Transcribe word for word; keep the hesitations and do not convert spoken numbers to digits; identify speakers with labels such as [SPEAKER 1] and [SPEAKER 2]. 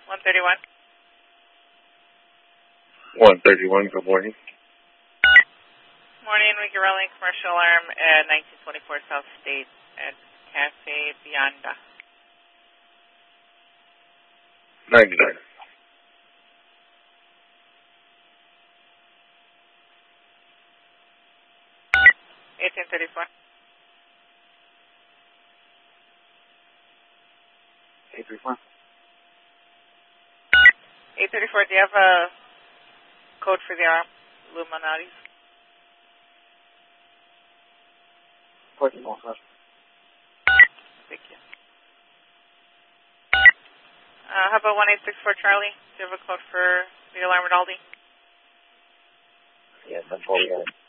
[SPEAKER 1] one thirty-one.
[SPEAKER 2] one thirty-one, good morning.
[SPEAKER 1] Morning, Rigarelli, commercial alarm at nineteen twenty-four South State at Cafe Bionda.
[SPEAKER 2] ninety-nine.
[SPEAKER 1] eighteen thirty-four.
[SPEAKER 2] eight thirty-four.
[SPEAKER 1] eight thirty-four, do you have a code for the alarm? Illuminati?
[SPEAKER 2] fourteen more first.
[SPEAKER 1] Thank you. Uh, how about one eight six four Charlie? Do you have a code for the alarm at Aldi?
[SPEAKER 2] Yeah, that's all we got.